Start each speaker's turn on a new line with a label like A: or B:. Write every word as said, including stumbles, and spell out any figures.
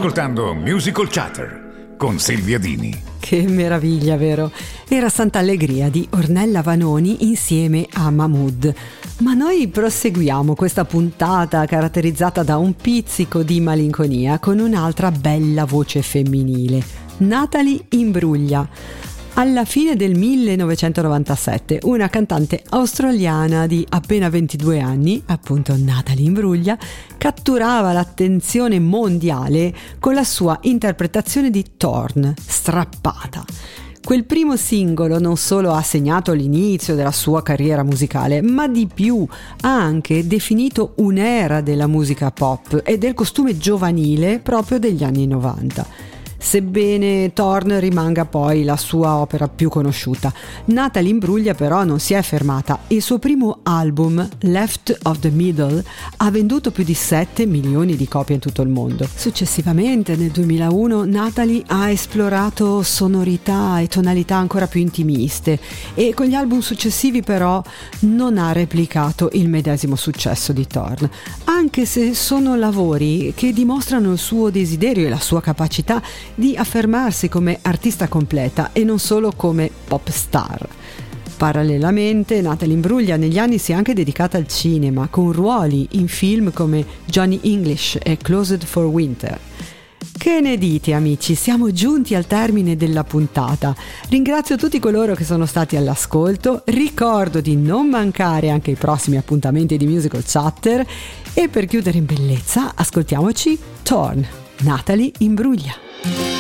A: ascoltando Musical Chatter con Silvia Dini.
B: Che meraviglia, vero? Era Santa Allegria di Ornella Vanoni insieme a Mahmood. Ma noi proseguiamo questa puntata caratterizzata da un pizzico di malinconia con un'altra bella voce femminile, Natalie Imbruglia. Alla fine del millenovecentonovantasette una cantante australiana di appena ventidue anni, appunto Natalie Imbruglia, catturava l'attenzione mondiale con la sua interpretazione di Torn, Strappata. Quel primo singolo non solo ha segnato l'inizio della sua carriera musicale, ma di più ha anche definito un'era della musica pop e del costume giovanile proprio degli anni novanta. Sebbene Torn rimanga poi la sua opera più conosciuta, Natalie Imbruglia però non si è fermata. Il suo primo album, Left of the Middle, ha venduto più di sette milioni di copie in tutto il mondo. Successivamente, nel duemilauno, Natalie ha esplorato sonorità e tonalità ancora più intimiste e con gli album successivi però non ha replicato il medesimo successo di Torn, anche se sono lavori che dimostrano il suo desiderio e la sua capacità di affermarsi come artista completa e non solo come pop star. Parallelamente, Natalie Imbruglia negli anni si è anche dedicata al cinema, con ruoli in film come Johnny English e Closed for Winter. Che ne dite, amici? Siamo giunti al termine della puntata. Ringrazio tutti coloro che sono stati all'ascolto, ricordo di non mancare anche i prossimi appuntamenti di Musical Chatter e per chiudere in bellezza ascoltiamoci Torn, Natalie Imbruglia.